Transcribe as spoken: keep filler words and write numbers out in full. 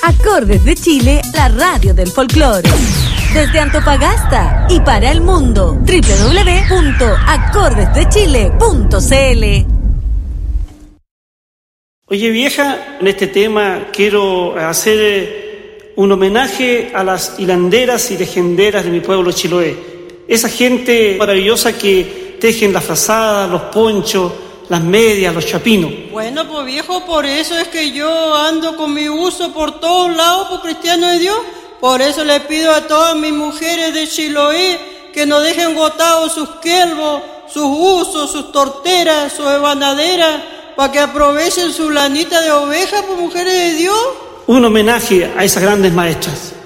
Acordes de Chile, la radio del folclore. Desde Antofagasta y para el mundo, doble u doble u doble u punto acordes de chile punto c l. Oye vieja, en este tema quiero hacer un homenaje a las hilanderas y legenderas de mi pueblo Chiloé. Esa gente maravillosa que tejen las frazadas, los ponchos, las medias, los chapinos. Bueno, pues viejo, por eso es que yo ando con mi uso por todos lados, por cristiano de Dios. Por eso le pido a todas mis mujeres de Chiloé que no dejen botados sus quelvos, sus usos, sus torteras, sus ebanaderas, para que aprovechen su lanita de oveja, por mujeres de Dios. Un homenaje a esas grandes maestras.